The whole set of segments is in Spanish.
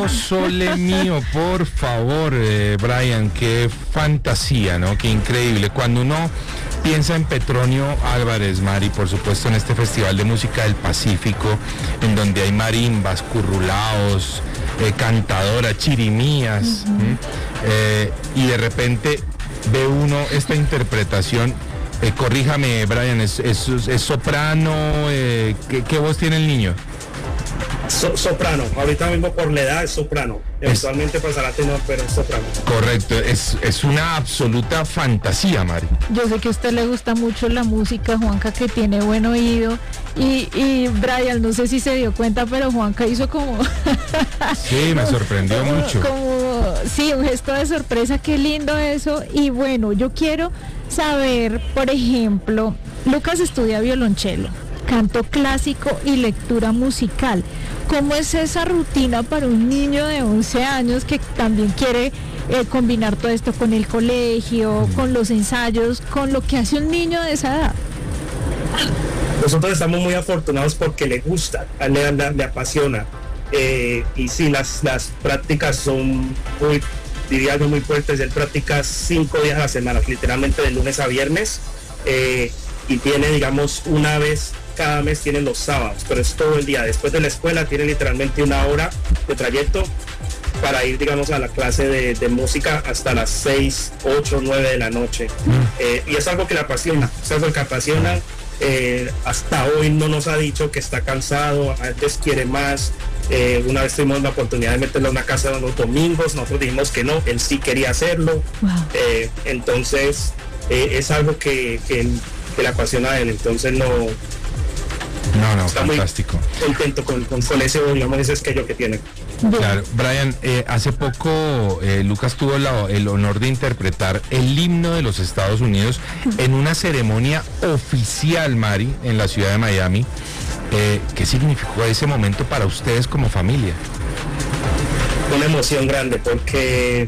Sole mío, por favor, Brian, qué fantasía, ¿no? Qué increíble. Cuando uno piensa en Petronio Álvarez, Mari, por supuesto en este Festival de Música del Pacífico, en donde hay marimbas, currulaos, cantadoras, chirimías, y de repente ve uno esta interpretación. Corríjame, Brian, ¿es soprano? ¿Qué voz tiene el niño? Soprano, ahorita mismo por la edad es soprano, eventualmente pasará a tenor, pero es soprano. Correcto, es una absoluta fantasía, Mari. Yo sé que a usted le gusta mucho la música, Juanca, que tiene buen oído, y Brian, no sé si se dio cuenta, pero Juanca hizo como... Sí, me sorprendió mucho. Sí, un gesto de sorpresa, qué lindo eso, y bueno, yo quiero saber, por ejemplo, Lucas estudia violonchelo, canto clásico y lectura musical. ¿Cómo es esa rutina para un niño de 11 años que también quiere combinar todo esto con el colegio, con los ensayos, con lo que hace un niño de esa edad? Nosotros estamos muy afortunados porque le gusta, le apasiona. Y sí, las prácticas son muy, diría yo, muy fuertes. Él practica 5 días a la semana, literalmente de lunes a viernes. Y tiene, digamos, una vez cada mes, tienen los sábados, pero es todo el día. Después de la escuela tiene literalmente 1 hora de trayecto para ir, digamos, a la clase de música hasta las 6, 8, 9 de la noche. Y es algo que le apasiona, es algo que apasiona. Hasta hoy no nos ha dicho que está cansado, antes quiere más. Una vez tuvimos la oportunidad de meterlo en una casa los domingos, nosotros dijimos que no, él sí quería hacerlo. Wow. Entonces es algo que le apasiona a él, entonces no, está fantástico. Muy contento con ese, digamos, ese esquello que tiene. Claro, Brian, hace poco Lucas tuvo el honor de interpretar el himno de los Estados Unidos en una ceremonia oficial, Mari, en la ciudad de Miami. ¿Qué significó ese momento para ustedes como familia? Una emoción grande, porque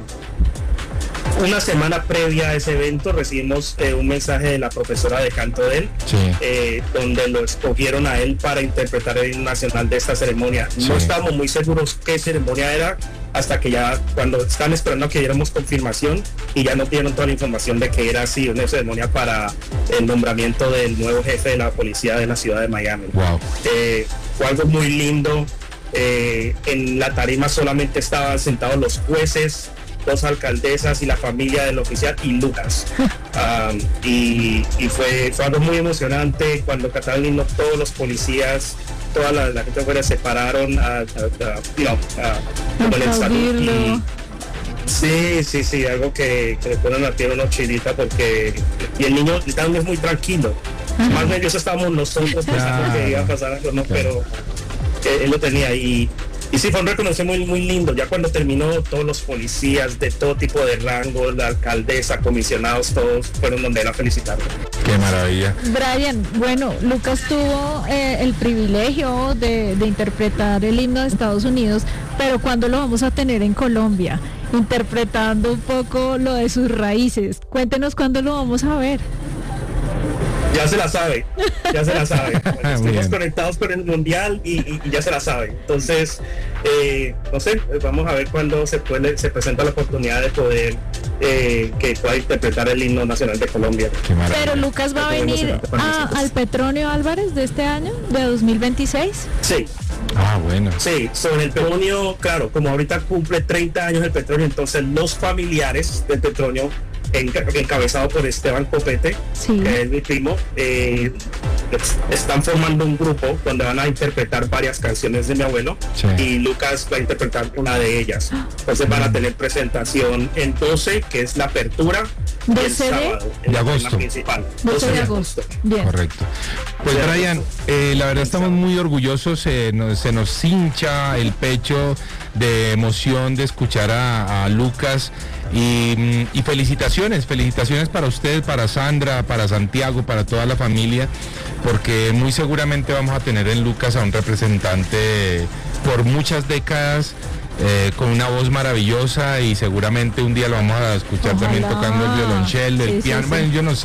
una semana previa a ese evento recibimos un mensaje de la profesora de canto de él, sí, donde lo escogieron a él para interpretar el himno nacional de esta ceremonia. Sí. No estábamos muy seguros qué ceremonia era, hasta que ya cuando estaban esperando a que diéramos confirmación y ya nos dieron toda la información de que era así, una ceremonia para el nombramiento del nuevo jefe de la policía de la ciudad de Miami. Wow. Fue algo muy lindo. En la tarima solamente estaban sentados los jueces, 2 alcaldesas y la familia del oficial y Lucas. Y fue algo muy emocionante. Cuando cantaron el himno, todos los policías, toda la gente afuera se pararon a Sí, algo que le pone la piel una chilita, porque y el niño también es muy tranquilo. Más nerviosos estábamos nosotros pensando que iba a pasar algo, ¿no? Pero él lo tenía y sí, fue un reconocimiento muy, muy lindo. Ya cuando terminó, todos los policías de todo tipo de rango, la alcaldesa, comisionados, todos fueron donde él a felicitarlo. ¡Qué maravilla! Brian, bueno, Lucas tuvo el privilegio de interpretar el himno de Estados Unidos, pero ¿cuándo lo vamos a tener en Colombia? Interpretando un poco lo de sus raíces. Cuéntenos cuándo lo vamos a ver. Ya se la sabe. Estuvimos conectados con el mundial y ya se la sabe. Entonces, no sé, vamos a ver cuándo se presenta la oportunidad de poder que pueda interpretar el himno nacional de Colombia. Pero Lucas va a venir al Petronio Álvarez de este año, de 2026. Sí. Bueno. Sí, sobre el Petronio, claro, como ahorita cumple 30 años el Petronio, entonces los familiares del Petronio, encabezado por Esteban Copete, sí, que es mi primo, están formando un grupo donde van a interpretar varias canciones de mi abuelo, sí, y Lucas va a interpretar una de ellas. Entonces van a tener presentación el 12, que es la apertura, y el sábado, de agosto. Principal, 12 de agosto. Bien. Correcto. Pues Brian, la verdad estamos muy orgullosos, se nos hincha el pecho de emoción de escuchar a Lucas. Y felicitaciones para ustedes, para Sandra, para Santiago, para toda la familia, porque muy seguramente vamos a tener en Lucas a un representante por muchas décadas, con una voz maravillosa, y seguramente un día lo vamos a escuchar. Ojalá. También tocando el violonchelo, el piano, sí. Bueno, yo no sé,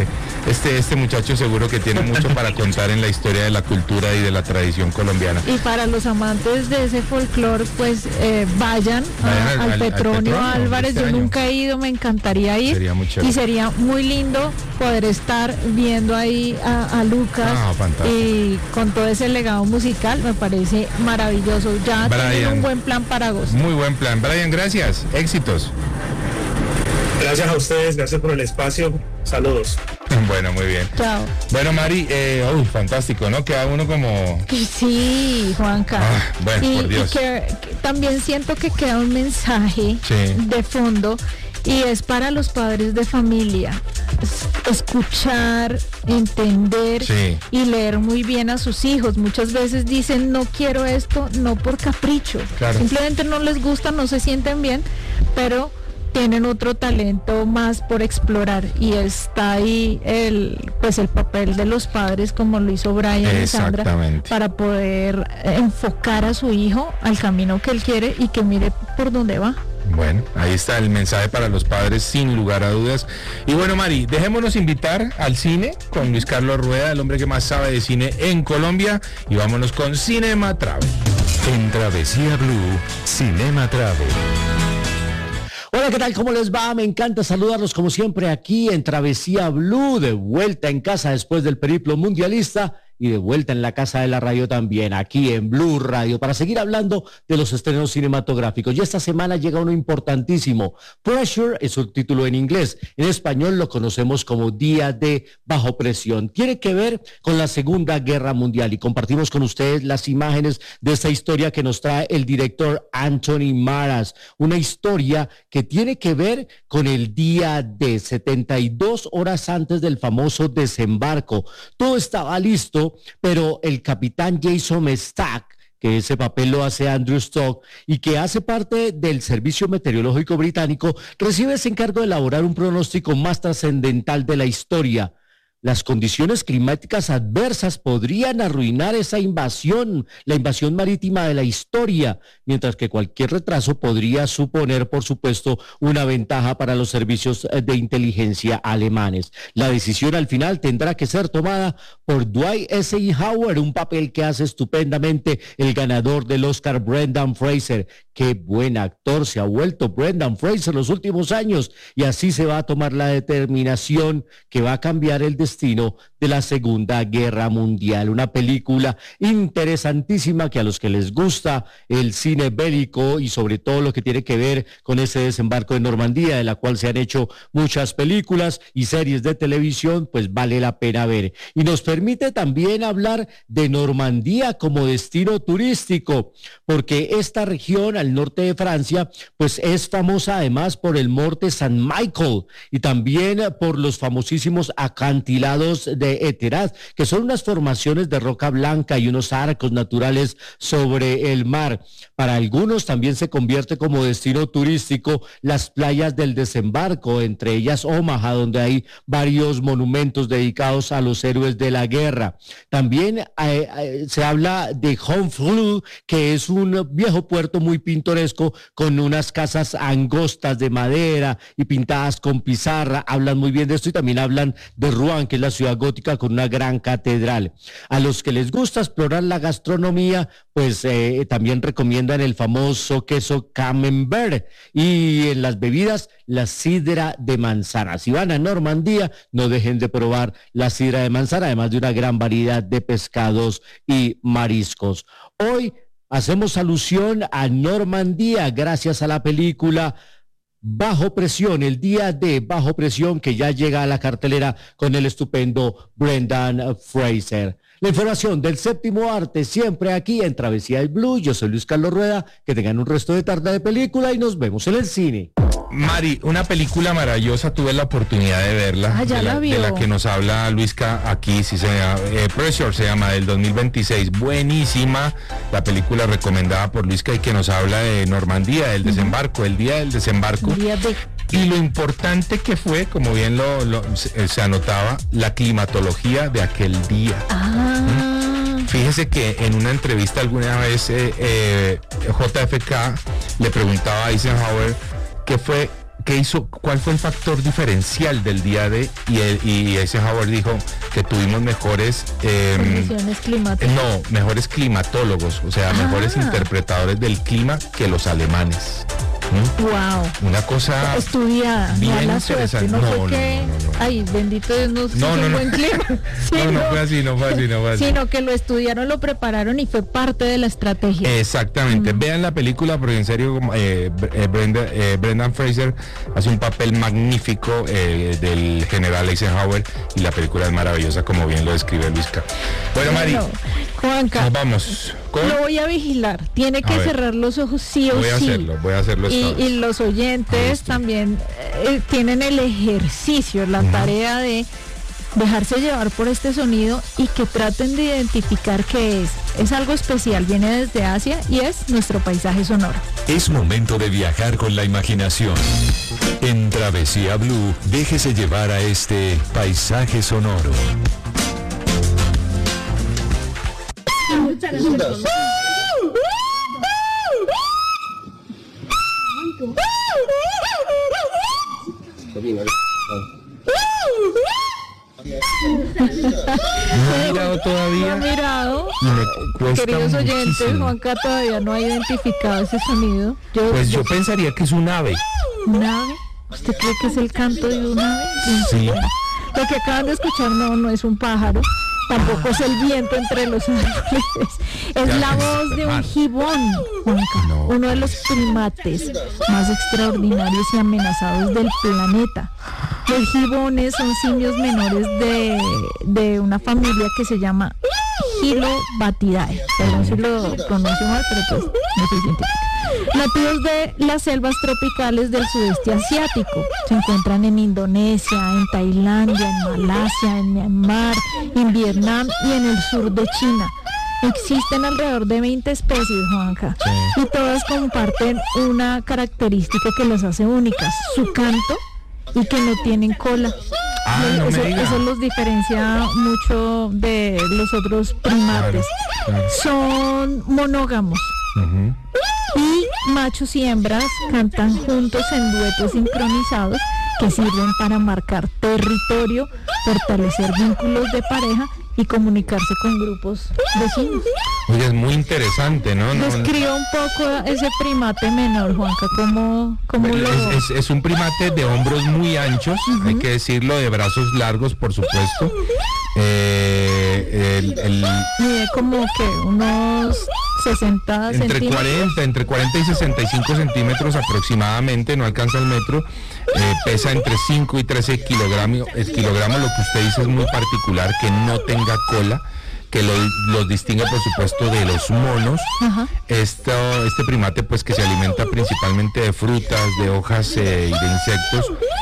Este muchacho seguro que tiene mucho para contar en la historia de la cultura y de la tradición colombiana. Y para los amantes de ese folclore, pues vayan al Petronio Álvarez. Yo nunca he ido, me encantaría ir. Sería muy chévere. Y sería muy lindo poder estar viendo ahí a Lucas y con todo ese legado musical. Me parece maravilloso. Ya tienen un buen plan para agosto. Muy buen plan. Brian, gracias. Éxitos. Gracias a ustedes, gracias por el espacio. Saludos. Bueno, muy bien. Chao. Bueno, Mari, fantástico, ¿no? Queda uno como... Sí, Juanca. Bueno, por Dios. Y que también siento que queda un mensaje de fondo y es para los padres de familia. Escuchar, entender y leer muy bien a sus hijos. Muchas veces dicen no quiero esto, no por capricho. Claro. Simplemente no les gusta, no se sienten bien, pero tienen otro talento más por explorar y está ahí el papel de los padres, como lo hizo Brian y Sandra, para poder enfocar a su hijo al camino que él quiere y que mire por dónde va. Bueno, ahí está el mensaje para los padres, sin lugar a dudas. Y bueno, Mari, dejémonos invitar al cine con Luis Carlos Rueda, el hombre que más sabe de cine en Colombia, y vámonos con Cinema Travel. En Travesía Blue, Cinema Travel. Hola, ¿qué tal? ¿Cómo les va? Me encanta saludarlos como siempre aquí en Travesía Blue, de vuelta en casa después del periplo mundialista y de vuelta en la casa de la radio también, aquí en Blue Radio, para seguir hablando de los estrenos cinematográficos. Y esta semana llega uno importantísimo. Pressure es su título en inglés. En español lo conocemos como Día de Bajo Presión. Tiene que ver con la Segunda Guerra Mundial y compartimos con ustedes las imágenes de esta historia que nos trae el director Anthony Maras. Una historia que tiene que ver con el día de 72 horas antes del famoso desembarco. Todo estaba listo, pero el capitán Jason Stack, que ese papel lo hace Andrew Stock y que hace parte del Servicio Meteorológico Británico, recibe ese encargo de elaborar un pronóstico más trascendental de la historia. Las condiciones climáticas adversas podrían arruinar esa invasión, la invasión marítima de la historia, mientras que cualquier retraso podría suponer, por supuesto, una ventaja para los servicios de inteligencia alemanes. La decisión al final tendrá que ser tomada por Dwight Eisenhower, un papel que hace estupendamente el ganador del Oscar, Brendan Fraser. Qué buen actor se ha vuelto Brendan Fraser en los últimos años, y así se va a tomar la determinación que va a cambiar el destino de la Segunda Guerra Mundial. Una película interesantísima que a los que les gusta el cine bélico y sobre todo lo que tiene que ver con ese desembarco de Normandía, de la cual se han hecho muchas películas y series de televisión, pues vale la pena ver. Y nos permite también hablar de Normandía como destino turístico, porque esta región al norte de Francia, pues es famosa además por el Monte Saint Michael y también por los famosísimos acantilados de Héteras, que son unas formaciones de roca blanca y unos arcos naturales sobre el mar. Para algunos también se convierte como destino turístico las playas del desembarco, entre ellas Omaha, donde hay varios monumentos dedicados a los héroes de la guerra. También se habla de Honfleur, que es un viejo puerto muy pintoresco con unas casas angostas de madera y pintadas con pizarra. Hablan muy bien de esto y también hablan de Rouen, que es la ciudad gótica con una gran catedral. A los que les gusta explorar la gastronomía, pues también recomiendan el famoso queso Camembert y en las bebidas la sidra de manzana. Si van a Normandía, no dejen de probar la sidra de manzana, además de una gran variedad de pescados y mariscos. Hoy hacemos alusión a Normandía gracias a la película Bajo Presión, el Día de Bajo Presión, que ya llega a la cartelera con el estupendo Brendan Fraser. La información del séptimo arte siempre aquí en Travesía del Blue. Yo soy Luis Carlos Rueda. Que tengan un resto de tarde de película y nos vemos en el cine. Mari, una película maravillosa, tuve la oportunidad de verla, ya la vio. De la que nos habla Luisca aquí, sí se llama, Pressure se llama, del 2026, buenísima, la película recomendada por Luisca y que nos habla de Normandía, del desembarco, el día del desembarco, y lo importante que fue, como bien se anotaba, la climatología de aquel día. Fíjese que en una entrevista alguna vez JFK le preguntaba a Eisenhower qué fue ¿qué hizo? ¿Cuál fue el factor diferencial del día de? Y Eisenhower dijo que tuvimos mejores condiciones climáticas. no, mejores climatólogos, o sea, mejores interpretadores del clima que los alemanes. Wow. Una cosa estudiada, bien no a la suerte, interesante. no, No, fue no, que, no. ay, bendito Dios, nos puso un buen clima. No fue así, no fue así. Sino que lo estudiaron, lo prepararon y fue parte de la estrategia. Exactamente, vean la película porque en serio Brendan Fraser hace un papel magnífico del general Eisenhower y la película es maravillosa como bien lo describe Luisca. Bueno, Mari, Juanca, nos vamos. lo voy a vigilar, tiene que cerrar los ojos sí o voy a sí. voy a hacerlo y los oyentes también tienen el ejercicio, la tarea de dejarse llevar por este sonido y que traten de identificar qué es algo especial, viene desde Asia y es nuestro paisaje sonoro. Es momento de viajar con la imaginación. En Travesía Blue, déjese llevar a este paisaje sonoro. No he mirado todavía. No he mirado. Y me cuesta Queridos oyentes, muchísimo. Juanca todavía no ha identificado ese sonido. Yo pensaría que es un ave. ¿Un ave? ¿Usted cree que es el canto de un ave? Sí. Lo que acaban de escuchar no es un pájaro, tampoco es el viento entre los árboles, es la voz de un gibón, Juanca, uno de los primates más extraordinarios y amenazados del planeta. Los gibones son simios menores de una familia que se llama Gilobatidae. Perdón si lo pronuncio mal, pero pues no soy científica. Nativos de las selvas tropicales del sudeste asiático. Se encuentran en Indonesia, en Tailandia, en Malasia, en Myanmar, en Vietnam y en el sur de China. Existen alrededor de 20 especies, Juanca, y todas comparten una característica que las hace únicas, su canto y que no tienen cola. Eso los diferencia mucho de los otros primates. Claro. Son monógamos. Y machos y hembras cantan juntos en duetos sincronizados que sirven para marcar territorio, fortalecer vínculos de pareja y comunicarse con grupos vecinos. Oye, es muy interesante, ¿no? Describe un poco ese primate menor, Juanca, ¿cómo lo...? Es un primate de hombros muy anchos, hay que decirlo, de brazos largos, por supuesto. Mide como que unos 60 centímetros. Entre 40 y 65 centímetros aproximadamente, no alcanza el metro. Pesa entre 5 y 13 kilogramos. Lo que usted dice es muy particular, que no tenga cola, que los distingue por supuesto de los monos. Este primate pues que se alimenta principalmente de frutas, de hojas y de insectos.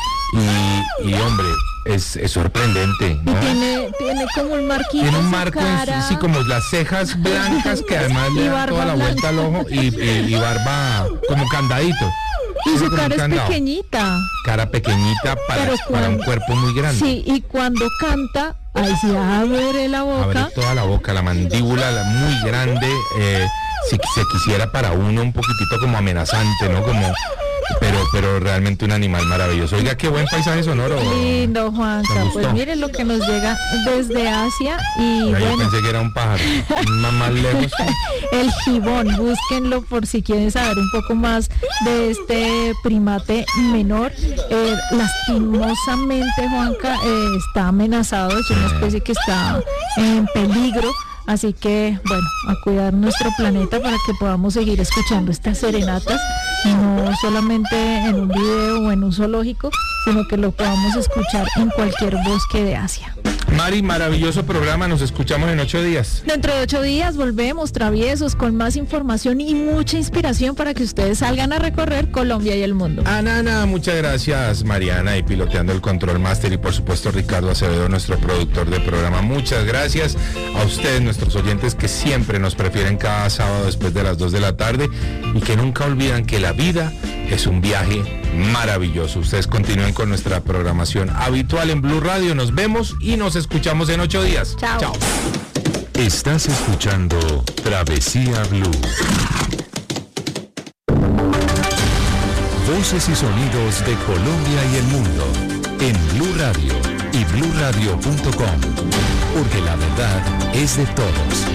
Y hombre, es sorprendente, ¿no? Y tiene como un marquito. Tiene un en su marco cara. sí, como las cejas blancas que además le dan toda la vuelta al ojo y barba como candadito. Y su como cara un es candado. pequeñita. Cara pequeñita para un cuerpo muy grande. Sí, y cuando canta, ahí se abre la boca. Abre toda la boca, la mandíbula muy grande. Si se quisiera para uno un poquitito como amenazante, ¿no? Pero realmente un animal maravilloso. Oiga, qué buen paisaje sonoro. Lindo, Juanca. Pues miren lo que nos llega desde Asia y yo bueno, pensé que era un pájaro. Más lejos. el gibón, búsquenlo por si quieren saber un poco más de este primate menor. Lastimosamente, Juanca, está amenazado, es una especie que está en peligro. Así que, bueno, a cuidar nuestro planeta para que podamos seguir escuchando estas serenatas, no solamente en un video o en un zoológico, sino que lo podamos escuchar en cualquier bosque de Asia. Mari, maravilloso programa, nos escuchamos en 8 días. Dentro de 8 días volvemos traviesos con más información y mucha inspiración para que ustedes salgan a recorrer Colombia y el mundo. Anana, muchas gracias Mariana y piloteando el Control Master y por supuesto Ricardo Acevedo, nuestro productor de programa. Muchas gracias a ustedes, nuestros oyentes que siempre nos prefieren cada sábado después de las 2 de la tarde y que nunca olvidan que la vida es un viaje maravilloso. Ustedes continúen con nuestra programación habitual en Blue Radio. Nos vemos y nos escuchamos en 8 días. Chao. Chao. Estás escuchando Travesía Blue. Voces y sonidos de Colombia y el mundo en Blue Radio y bluradio.com, porque la verdad es de todos.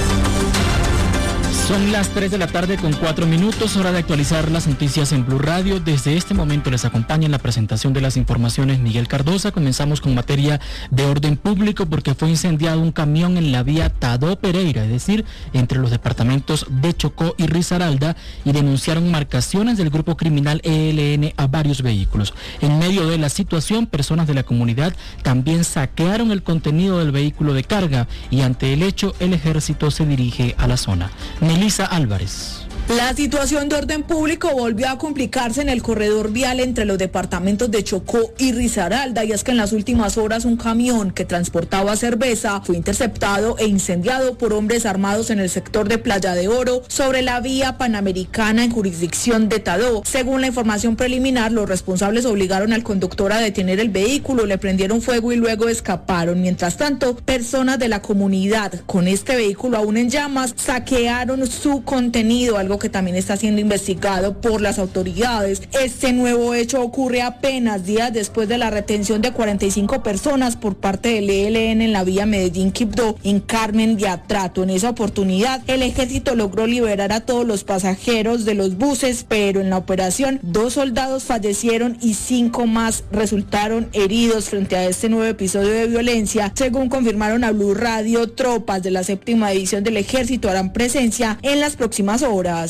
Son las 3 de la tarde con 4 minutos, hora de actualizar las noticias en Blue Radio. Desde este momento les acompaña en la presentación de las informaciones Miguel Cardosa. Comenzamos con materia de orden público porque fue incendiado un camión en la vía Tadó Pereira, es decir, entre los departamentos de Chocó y Risaralda, y denunciaron marcaciones del grupo criminal ELN a varios vehículos. En medio de la situación, personas de la comunidad también saquearon el contenido del vehículo de carga y ante el hecho el ejército se dirige a la zona. Melissa Álvarez. La situación de orden público volvió a complicarse en el corredor vial entre los departamentos de Chocó y Risaralda, y es que en las últimas horas un camión que transportaba cerveza fue interceptado e incendiado por hombres armados en el sector de Playa de Oro, sobre la vía panamericana en jurisdicción de Tadó. Según la información preliminar, los responsables obligaron al conductor a detener el vehículo, le prendieron fuego y luego escaparon. Mientras tanto, personas de la comunidad con este vehículo aún en llamas saquearon su contenido, algo que también está siendo investigado por las autoridades. Este nuevo hecho ocurre apenas días después de la retención de 45 personas por parte del ELN en la vía Medellín-Quibdó, en Carmen de Atrato. En esa oportunidad, el ejército logró liberar a todos los pasajeros de los buses, pero en la operación 2 soldados fallecieron y 5 más resultaron heridos frente a este nuevo episodio de violencia. Según confirmaron a Blue Radio, tropas de la 7ª división del ejército harán presencia en las próximas horas.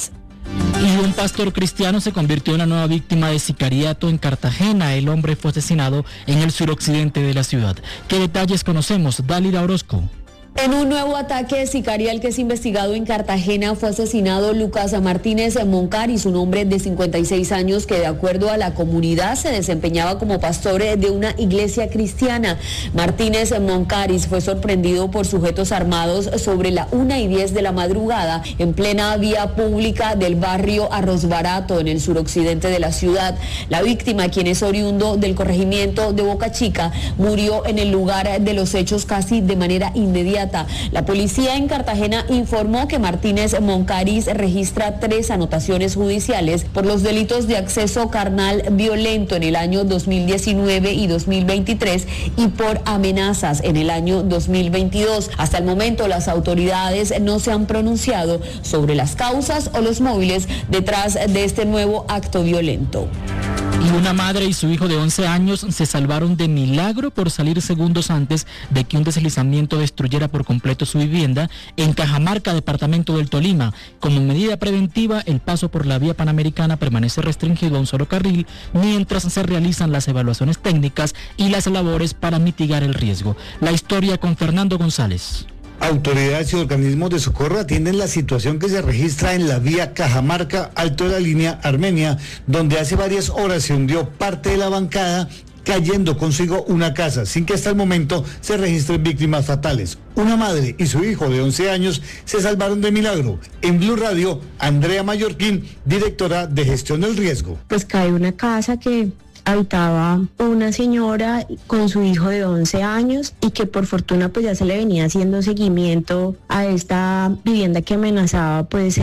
Y un pastor cristiano se convirtió en la nueva víctima de sicariato en Cartagena. El hombre fue asesinado en el suroccidente de la ciudad. ¿Qué detalles conocemos? Dálida Orozco. En un nuevo ataque sicarial que es investigado en Cartagena fue asesinado Lucas Martínez Moncaris, un hombre de 56 años que de acuerdo a la comunidad se desempeñaba como pastor de una iglesia cristiana. Martínez Moncaris fue sorprendido por sujetos armados sobre la 1:10 de la madrugada en plena vía pública del barrio Arroz Barato en el suroccidente de la ciudad. La víctima, quien es oriundo del corregimiento de Boca Chica, murió en el lugar de los hechos casi de manera inmediata. La policía en Cartagena informó que Martínez Moncaris registra 3 anotaciones judiciales por los delitos de acceso carnal violento en el año 2019 y 2023 y por amenazas en el año 2022. Hasta el momento las autoridades no se han pronunciado sobre las causas o los móviles detrás de este nuevo acto violento. Y una madre y su hijo de 11 años se salvaron de milagro por salir segundos antes de que un deslizamiento destruyera por completo su vivienda en Cajamarca, departamento del Tolima. Como medida preventiva, el paso por la vía panamericana permanece restringido a un solo carril mientras se realizan las evaluaciones técnicas y las labores para mitigar el riesgo. La historia con Fernando González. Autoridades y organismos de socorro atienden la situación que se registra en la vía Cajamarca, alto de la línea Armenia, donde hace varias horas se hundió parte de la bancada, cayendo consigo una casa, sin que hasta el momento se registren víctimas fatales. Una madre y su hijo de 11 años se salvaron de milagro. En Blue Radio, Andrea Mallorquín, directora de Gestión del Riesgo. Pues cae una casa que habitaba una señora con su hijo de 11 años y que por fortuna pues ya se le venía haciendo seguimiento a esta vivienda que amenazaba pues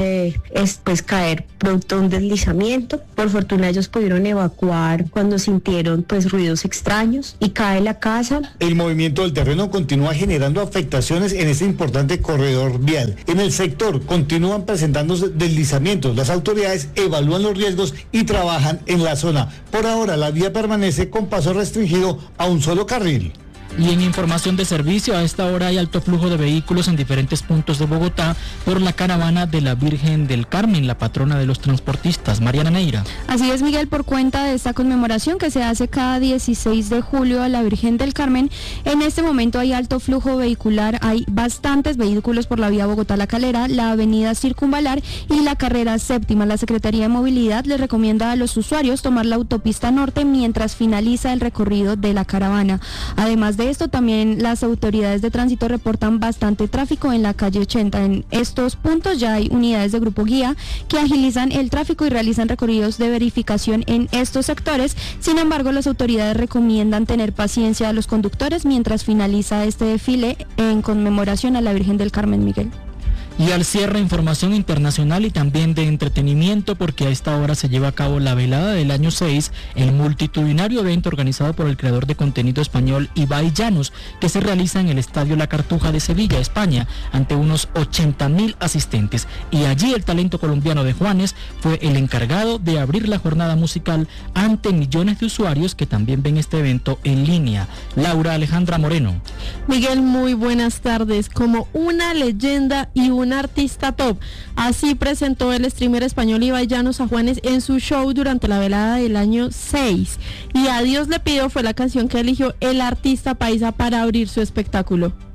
caer producto de un deslizamiento. Por fortuna ellos pudieron evacuar cuando sintieron pues ruidos extraños y cae la casa. El movimiento del terreno continúa generando afectaciones en este importante corredor vial. En el sector continúan presentándose deslizamientos. Las autoridades evalúan los riesgos y trabajan en la zona. Por ahora la vía permanece con paso restringido a un solo carril. Y en información de servicio, a esta hora hay alto flujo de vehículos en diferentes puntos de Bogotá por la caravana de la Virgen del Carmen, la patrona de los transportistas. Mariana Neira. Así es, Miguel, por cuenta de esta conmemoración que se hace cada 16 de julio a la Virgen del Carmen, en este momento hay alto flujo vehicular, hay bastantes vehículos por la vía Bogotá-La Calera, la avenida Circunvalar y la carrera séptima. La Secretaría de Movilidad le recomienda a los usuarios tomar la autopista norte mientras finaliza el recorrido de la caravana. Además de esto, también las autoridades de tránsito reportan bastante tráfico en la calle 80. En estos puntos ya hay unidades de Grupo Guía que agilizan el tráfico y realizan recorridos de verificación en estos sectores. Sin embargo, las autoridades recomiendan tener paciencia a los conductores mientras finaliza este desfile en conmemoración a la Virgen del Carmen, Miguel. Y al cierre, información internacional y también de entretenimiento, porque a esta hora se lleva a cabo la velada del año 6, el multitudinario evento organizado por el creador de contenido español Ibai Llanos, que se realiza en el Estadio La Cartuja de Sevilla, España, ante unos 80.000 asistentes. Y allí el talento colombiano de Juanes fue el encargado de abrir la jornada musical ante millones de usuarios que también ven este evento en línea. Laura Alejandra Moreno. Miguel, muy buenas tardes. Como una leyenda y un artista top, así presentó el streamer español Ibai Llanos a Juanes en su show durante la velada del año 6. Y A Dios le pido fue la canción que eligió el artista paisa para abrir su espectáculo.